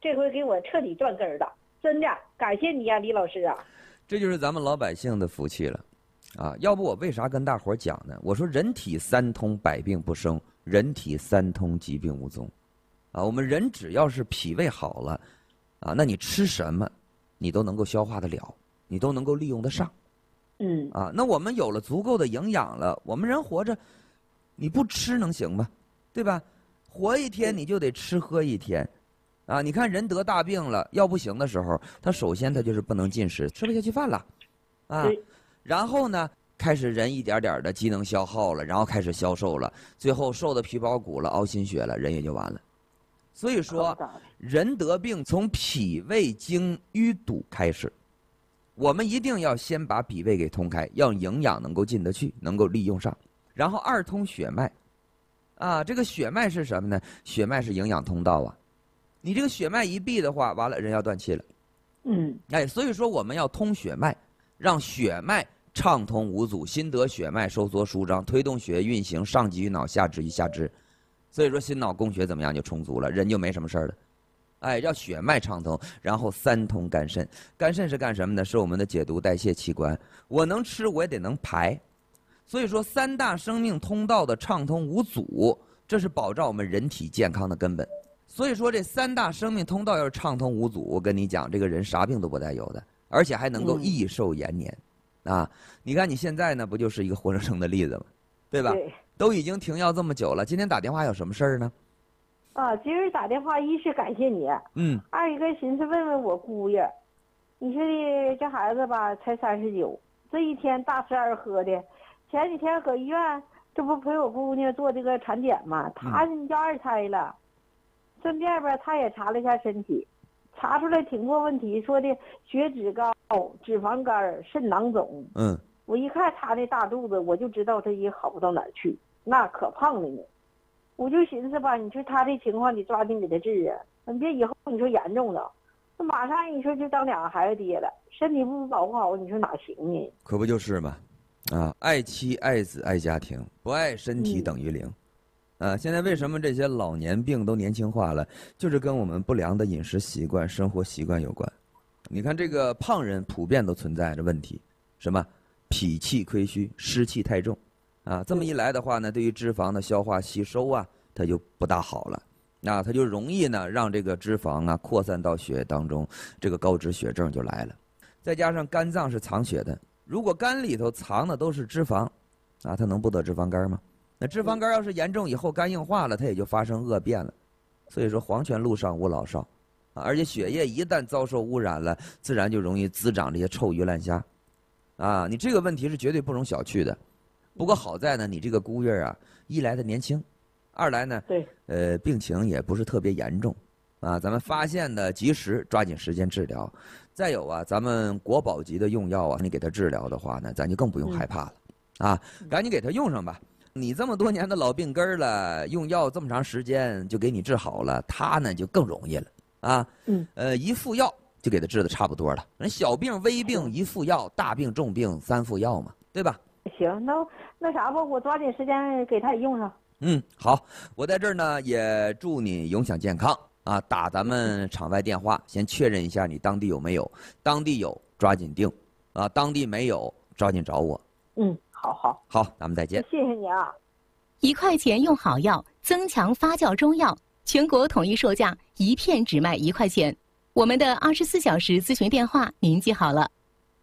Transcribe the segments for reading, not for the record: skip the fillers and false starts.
这回给我彻底断根了，真的感谢你呀，李老师啊！ 这就是咱们老百姓的福气了，啊，要不我为啥跟大伙儿讲呢？我说人体三通，百病不生；人体三通，疾病无踪。啊，我们人只要是脾胃好了，啊，那你吃什么，你都能够消化得了，你都能够利用得上。啊，那我们有了足够的营养了，我们人活着，你不吃能行吗？对吧？活一天你就得吃喝一天，啊，你看人得大病了，要不行的时候，他首先他就是不能进食，吃不下去饭了，啊，然后呢，开始人一点点的机能消耗了，然后开始消瘦了，最后瘦的皮包骨了，凹心血了，人也就完了。所以说，人得病从脾胃经淤堵开始。我们一定要先把脾胃给通开，让营养能够进得去，能够利用上。然后二通血脉，啊，这个血脉是什么呢？血脉是营养通道啊。你这个血脉一闭的话，完了人要断气了。哎，所以说我们要通血脉，让血脉畅通无阻，心得血脉收缩舒张，推动血液运行，上集于脑，下至于下肢。所以说心脑供血怎么样就充足了，人就没什么事儿了。哎，要血脉畅通，然后三通肝肾。肝肾是干什么呢？是我们的解毒代谢器官。我能吃，我也得能排。所以说，三大生命通道的畅通无阻，这是保障我们人体健康的根本。所以说，这三大生命通道要是畅通无阻，我跟你讲，这个人啥病都不带有的，而且还能够益寿延年。啊，你看你现在呢，不就是一个活生生的例子吗？对吧？ 对， 都已经停药这么久了，今天打电话有什么事儿呢？ 啊，今儿打电话，一是感谢你，二一个寻思问问我姑爷，你说的这孩子吧，才39，这一天大吃二喝的，前几天搁医院，这不陪我姑娘做这个产检嘛，她要二胎了，顺便吧，她也查了一下身体，查出来挺多问题，说的血脂高、脂肪肝、肾囊肿。我一看她那大肚子，我就知道她也好不到哪儿去，那可胖了呢。我就寻思吧，你说他这情况得抓紧给他治啊，你别以后你说严重了，那马上你说就当两个孩子爹了，身体不保护好，你说哪行呢？ 可不就是嘛，啊，爱妻爱子爱家庭，不爱身体等于零，啊，现在为什么这些老年病都年轻化了，就是跟我们不良的饮食习惯、生活习惯有关。你看这个胖人普遍都存在着问题，什么脾气亏虚、湿气太重。啊，这么一来的话呢，对于脂肪的消化吸收啊，它就不大好了，啊，它就容易呢让这个脂肪啊扩散到血液当中，这个高脂血症就来了。再加上肝脏是藏血的，如果肝里头藏的都是脂肪，啊，它能不得脂肪肝吗？那脂肪肝要是严重以后肝硬化了，它也就发生恶变了。所以说黄泉路上无老少，啊，而且血液一旦遭受污染了，自然就容易滋长这些臭鱼烂虾，啊，你这个问题是绝对不容小觑的。不过好在呢，你这个姑爷啊，一来的年轻，二来呢，病情也不是特别严重，啊，咱们发现的及时，抓紧时间治疗。再有啊，咱们国宝级的用药啊，你给他治疗的话呢，咱就更不用害怕了，啊，赶紧给他用上吧。你这么多年的老病根了，用药这么长时间就给你治好了，他呢就更容易了，啊，一副药就给他治的差不多了。人小病微病一副药，大病重病3副药嘛，对吧？ 行，那啥吧，我抓紧时间给他也用上。 好，我在这儿呢也祝你永享健康啊！打咱们场外电话，先确认一下你当地有没有，当地有抓紧定，啊，当地没有抓紧找我。 好， 咱们再见。 谢谢你啊 ！1块钱用好药，增强发酵中药，全国统一售价，1片只卖1块钱。我们的24小时咨询电话您记好了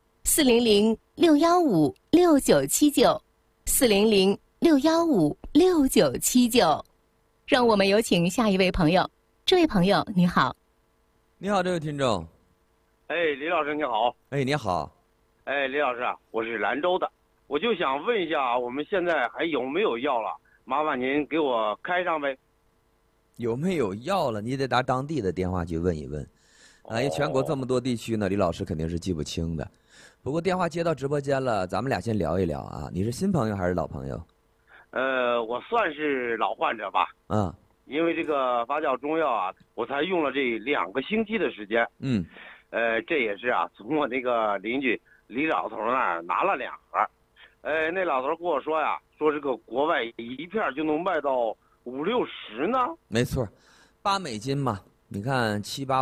：400-615-6979，400-615-6979。让我们有请下一位朋友。这位朋友你好。 你好，这位听众。 李老师你好。 你好。 李老师啊，我是兰州的，我就想问一下，我们现在还有没有药了？麻烦您给我开上呗。 有没有药了？你得打当地的电话去问一问。因为全国这么多地区呢，李老师肯定是记不清的。不过电话接到直播间了，咱们俩先聊一聊啊。你是新朋友还是老朋友？ 我算是老患者吧。因为这个发酵中药啊，我才用了这2个星期的时间。这也是啊，从我那个邻居李老头那儿拿了2盒。那老头跟我说呀，说这个国外1片就能卖到50-60呢。 没错，$8嘛，你看7、8。